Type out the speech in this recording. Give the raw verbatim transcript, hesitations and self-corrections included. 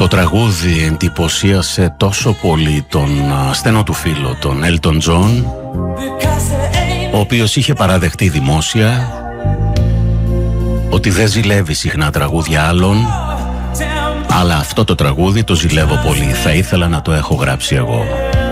Το τραγούδι εντυπωσίασε τόσο πολύ τον στενό του φίλο, τον Elton John, ο οποίος είχε παραδεχτεί δημόσια ότι δεν ζηλεύει συχνά τραγούδια άλλων, αλλά αυτό το τραγούδι το ζηλεύω πολύ, θα ήθελα να το έχω γράψει εγώ.